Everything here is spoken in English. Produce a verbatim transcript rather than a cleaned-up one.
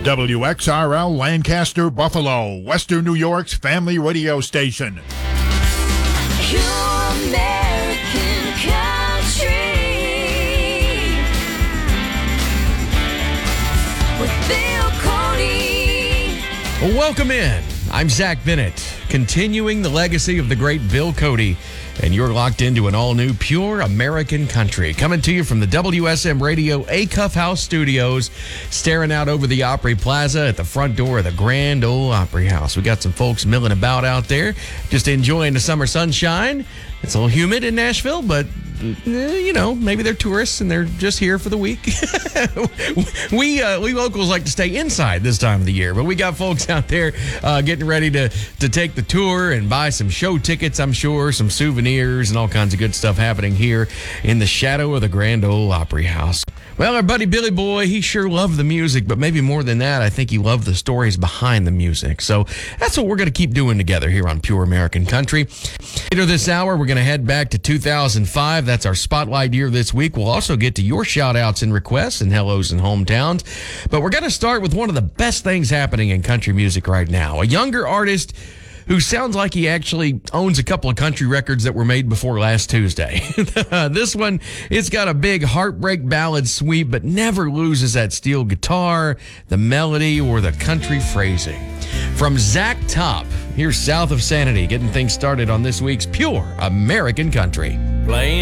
W X R L Lancaster, Buffalo, Western New York's family radio station. Pure American country with Bill Cody. Welcome in. I'm Zach Bennett, continuing the legacy of the great Bill Cody, and you're locked into an all-new Pure American Country, coming to you from the W S M Radio Acuff House Studios, staring out over the Opry Plaza at the front door of the Grand Ole Opry House. We got some folks milling about out there, just enjoying the summer sunshine. It's a little humid in Nashville, but you know, maybe they're tourists and they're just here for the week. we uh, we locals like to stay inside this time of the year, but we got folks out there uh, getting ready to to take the tour and buy some show tickets, I'm sure, some souvenirs and all kinds of good stuff happening here in the shadow of the Grand Ole Opry House. Well, our buddy Billy Boy, he sure loved the music, but maybe more than that, I think he loved the stories behind the music. So that's what we're going to keep doing together here on Pure American Country. Later this hour, we're going to head back to two thousand five. That's our spotlight year this week. We'll also get to your shout-outs and requests and hellos and hometowns. But we're going to start with one of the best things happening in country music right now. A younger artist who sounds like he actually owns a couple of country records that were made before last Tuesday. This one, it's got a big heartbreak ballad sweep, but never loses that steel guitar, the melody, or the country phrasing. From Zach Top, here's South of Sanity, getting things started on this week's Pure American Country. Playing